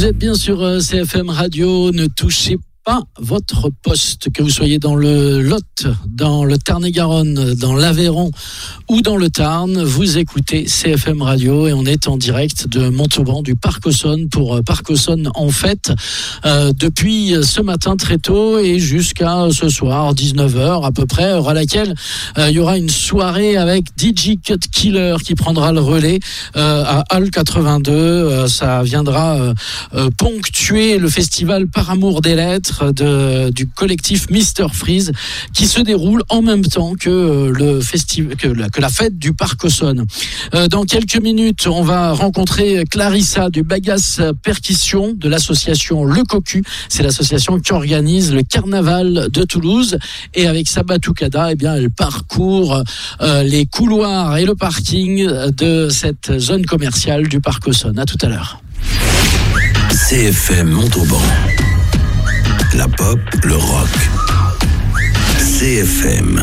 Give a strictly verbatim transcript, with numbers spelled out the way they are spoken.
Vous êtes bien sur euh, C F M Radio, ne touchez pas votre poste, que vous soyez dans le Lot, dans le Tarn-et-Garonne, dans l'Aveyron ou dans le Tarn, vous écoutez C F M Radio et on est en direct de Montauban, du Parc Auxonne pour euh, Parc Auxonne en fête euh, depuis ce matin très tôt et jusqu'à ce soir dix-neuf heures à peu près, heure à laquelle euh, il y aura une soirée avec D J Cut Killer qui prendra le relais euh, à Hall quatre-vingt-deux. Euh, ça viendra euh, euh, ponctuer le festival Par Amour des Lettres De, du collectif Mister Freeze qui se déroule en même temps que euh, le festival, que la, que la fête du Parc Auxonne. Euh, dans quelques minutes, on va rencontrer Clarissa du Bagasse Percussion de l'association Le Cocu. C'est l'association qui organise le carnaval de Toulouse et avec sa batucada, eh bien, elle parcourt euh, les couloirs et le parking de cette zone commerciale du Parc Auxonne. À tout à l'heure. C F M Montauban. La pop, le rock. C F M.